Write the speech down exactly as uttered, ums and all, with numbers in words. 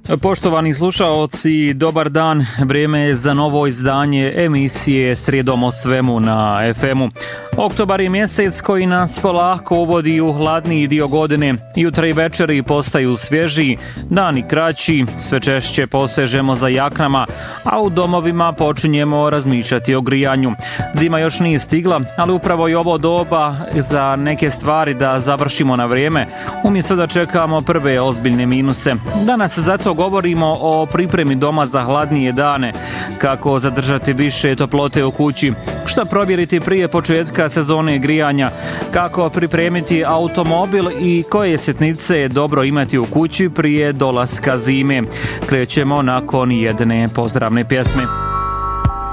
Poštovani slušaoci, dobar dan. Vrijeme je za novo izdanje emisije Srijedom o svemu na ef emu. Oktobar je mjesec koji nas polako uvodi u hladniji dio godine. Jutra i večeri postaju svježiji, dani kraći, sve češće posežemo za jaknama, a u domovima počinjemo razmišljati o grijanju. Zima još nije stigla, ali upravo je ovo doba za neke stvari da završimo na vrijeme, umjesto da čekamo prve ozbiljne minuse. Danas zato govorimo o pripremi doma za hladnije dane, kako zadržati više toplote u kući, šta provjeriti prije početka sezone grijanja, kako pripremiti automobil i koje sitnice je dobro imati u kući prije dolaska zime. Krećemo nakon jedne pozdravne pjesme.